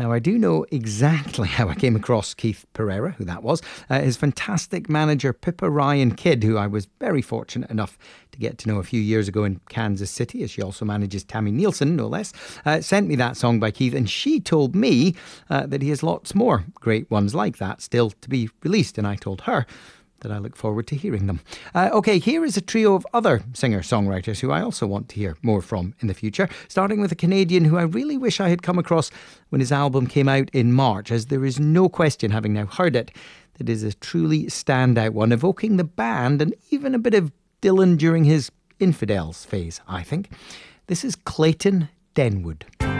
Now, I do know exactly how I came across Keith Pereira, who that was. His fantastic manager, Pippa Ryan Kidd, who I was very fortunate enough to get to know a few years ago in Kansas City, as she also manages Tammy Nielsen, no less, sent me that song by Keith, and she told me that he has lots more great ones like that still to be released, and I told her that I look forward to hearing them. OK, here is a trio of other singer-songwriters who I also want to hear more from in the future, starting with a Canadian who I really wish I had come across when his album came out in March, as there is no question, having now heard it, that it is a truly standout one, evoking the band and even a bit of Dylan during his Infidels phase, I think. This is Clayton Denwood.